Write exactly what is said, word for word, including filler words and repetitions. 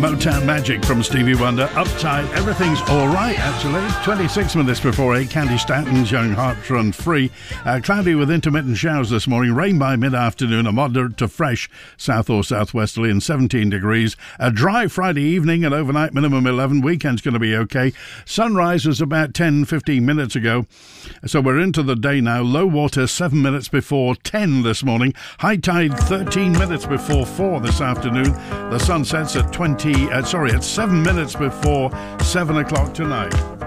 Motown Magic from Stevie Wonder. Uptight, everything's all right, actually. twenty-six minutes before eight, Candy Stanton's Young Hearts Run Free. Uh, cloudy with intermittent showers this morning. Rain by mid-afternoon, a moderate to fresh south or southwesterly and seventeen degrees. A dry Friday evening and overnight minimum eleven. Weekend's going to be okay. Sunrise was about ten, fifteen minutes ago. So we're into the day now. Low water seven minutes before ten this morning. High tide thirteen minutes before four this afternoon. The sun sets at twenty, uh, sorry, at seven minutes before seven o'clock tonight.